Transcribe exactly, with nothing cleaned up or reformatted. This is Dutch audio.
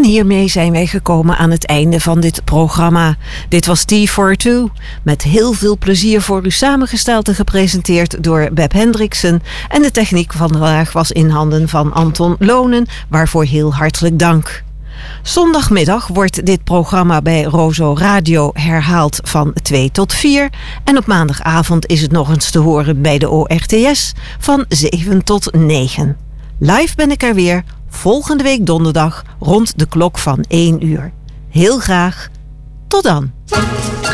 En hiermee zijn wij gekomen aan het einde van dit programma. Dit was T tweeënveertig, met heel veel plezier voor u samengesteld en gepresenteerd door Beb Hendriksen. En de techniek van vandaag was in handen van Anton Lonen, waarvoor heel hartelijk dank. Zondagmiddag wordt dit programma bij Rozo Radio herhaald van twee tot vier. En op maandagavond is het nog eens te horen bij de O R T S van zeven tot negen. Live ben ik er weer volgende week donderdag rond de klok van één uur. Heel graag. Tot dan.